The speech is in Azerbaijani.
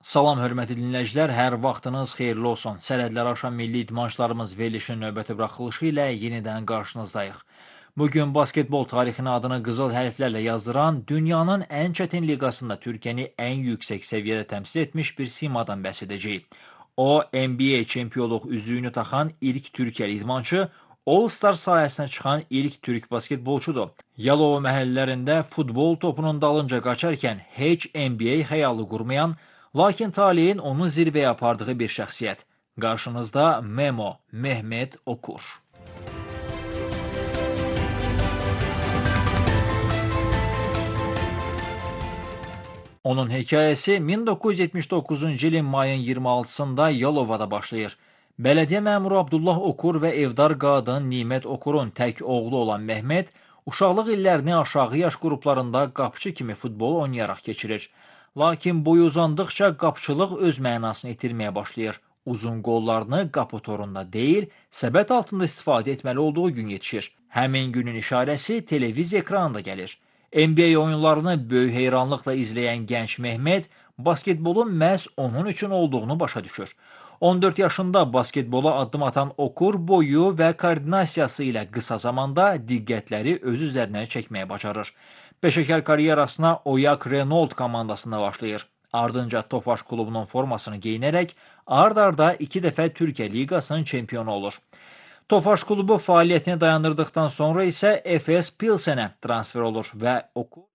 Salam hörmətli dinləyicilər, hər vaxtınız xeyirli olsun. Sərhədlər aşan milli idmançılarımız verilişin növbəti buraxılışı ilə yenidən qarşınızdayıq. Bugün basketbol tarixinin adını qızıl hərflərlə yazdıran, dünyanın ən çətin liqasında Türkiyəni ən yüksək səviyyədə təmsil etmiş bir simadan bəhs edəcəyik. O, NBA çempionluq üzüyünü taxan ilk Türkiyəli idmançı, All-Star sahəsinə çıxan ilk türk basketbolçudur. Yalova məhəllələrində futbol topunun dalınca qaçarkən heç NBA xəyalı qurmayan, lakin taleyin onu zirvəyə apardığı bir şəxsiyyət. Qarşınızda Memo Mehmet Okur. Onun hekayəsi 1979-cu ilin mayın 26-sında Yalovada başlayır. Bələdiyyə məmuru Abdullah Okur və evdar qadın Nimət Okurun tək oğlu olan Mehmet, uşaqlıq illərini aşağı yaş qruplarında qapıcı kimi futbol oynayaraq keçirir. Lakin boyu uzandıqca qapıçılıq öz mənasını itirməyə başlayır. Uzun qollarını qapı torunda deyil, səbət altında istifadə etməli olduğu gün yetişir. Həmin günün işarəsi televiziya ekranında gəlir. NBA oyunlarını böyük heyranlıqla izləyən gənc Mehmet, basketbolun məhz onun üçün olduğunu başa düşür. 14 yaşında basketbola addım atan Okur boyu və koordinasiyası ilə qısa zamanda diqqətləri öz üzərinə çəkməyə bacarır. Peşəkar karyerasına Oyak Renault komandasında başlayır. Ardınca Tofaş klubunun formasını geyinərək ard-arda 2 dəfə Türkiyə Liqasının çempionu olur. Tofaş klubu fəaliyyətini dayandırdıqdan sonra isə Efes Pilsenə transfer olur və Okur